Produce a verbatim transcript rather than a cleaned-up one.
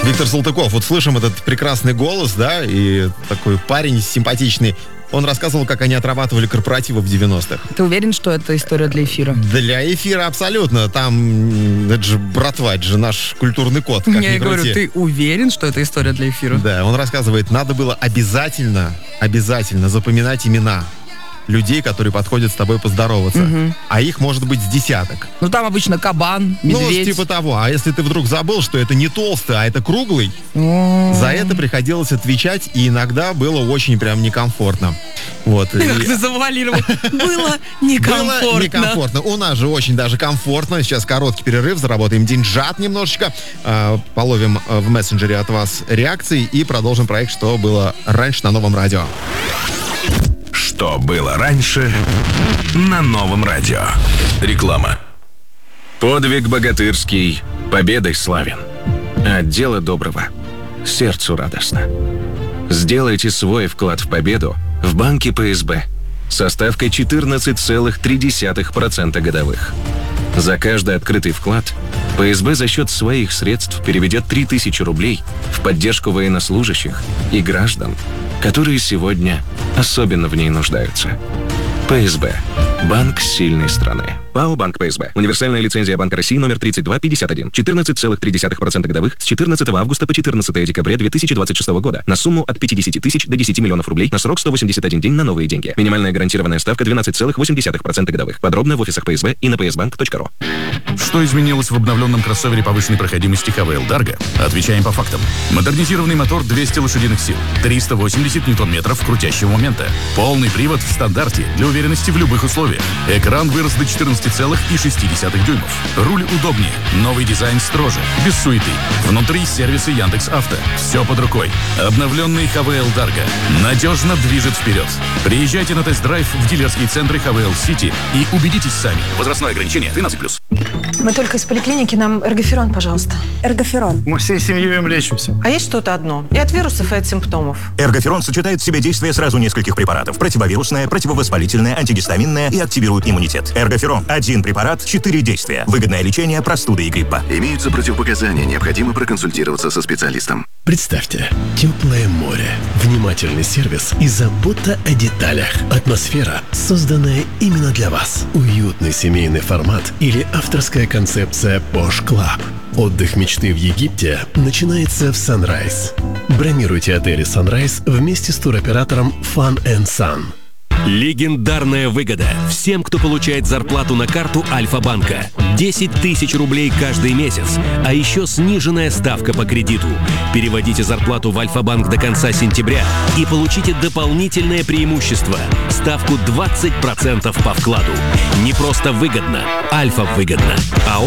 Виктор Салтыков, вот слышим этот прекрасный голос, да, и такой парень симпатичный. Он рассказывал, как они отрабатывали корпоративы в девяностых. Ты уверен, что это история для эфира? Для эфира абсолютно. Там, это же, братва, это же наш культурный код. Как Я говорю, ты уверен, что это история для эфира? Да, он рассказывает, надо было обязательно, обязательно запоминать имена людей, которые подходят с тобой поздороваться. Угу. А их может быть с десяток. Ну, там обычно кабан, медведь. Ну, типа того. А если ты вдруг забыл, что это не толстый, а это круглый, О-о-о. за это приходилось отвечать, и иногда было очень прям некомфортно. Вот. Как ты завуалировал. Было некомфортно. Было некомфортно. У нас же очень даже комфортно. Сейчас короткий перерыв, заработаем деньжат немножечко, половим в мессенджере от вас реакции и продолжим проект «Что было раньше» на Новом радио. Что было раньше на Новом радио. Реклама. Подвиг богатырский победой славен. От дела доброго сердцу радостно. Сделайте свой вклад в победу в банке ПСБ со ставкой четырнадцать целых три десятых процента годовых. За каждый открытый вклад ПСБ за счет своих средств переведет три тысячи рублей в поддержку военнослужащих и граждан, которые сегодня особенно в ней нуждаются. ПСБ. Банк сильной страны. ПАО «Банк ПСБ». Универсальная лицензия Банка России номер тридцать два пятьдесят один. четырнадцать целых три десятых процента годовых с четырнадцатого августа по четырнадцатое декабря две тысячи двадцать шестого года на сумму от пятьдесят тысяч до десяти миллионов рублей на срок сто восемьдесят один день на новые деньги. Минимальная гарантированная ставка двенадцать целых восемь десятых процента годовых. Подробно в офисах ПСБ и на пи эс банк точка ру. Что изменилось в обновленном кроссовере повышенной проходимости ха вэ эл Dargo? Отвечаем по фактам. Модернизированный мотор двести лошадиных сил, триста восемьдесят ньютон-метров крутящего момента. Полный привод в стандарте для уверенности в любых условиях. Экран вырос до четырнадцати целых шести десятых дюймов. Руль удобнее. Новый дизайн строже. Без суеты. Внутри сервисы Яндекс.Авто. Все под рукой. Обновленный ха вэ эл Dargo надежно движет вперед. Приезжайте на тест-драйв в дилерские центры ха вэ эл Сити и убедитесь сами. Возрастное ограничение тринадцать плюс. Мы только из поликлиники, нам эргоферон, пожалуйста. Эргоферон. Мы всей семьей им лечимся. А есть что-то одно? И от вирусов, и от симптомов. Эргоферон сочетает в себе действие сразу нескольких препаратов. Противовирусное, противовоспалительное, антигистаминное и активирует иммунитет. Эргоферон. Один препарат, четыре действия. Выгодное лечение простуды и гриппа. Имеются противопоказания, необходимо проконсультироваться со специалистом. Представьте, теплое море, внимательный сервис и забота о деталях. Атмосфера, созданная именно для вас. Уютный семейный формат или авторская концепция Posh Club. Отдых мечты в Египте начинается в Sunrise. Бронируйте отели Sunrise вместе с туроператором Fun and Sun. Легендарная выгода всем, кто получает зарплату на карту Альфа-банка. десять тысяч рублей каждый месяц, а еще сниженная ставка по кредиту. Переводите зарплату в Альфа-банк до конца сентября и получите дополнительное преимущество – ставку двадцать процентов по вкладу. Не просто выгодно, Альфа выгодно. А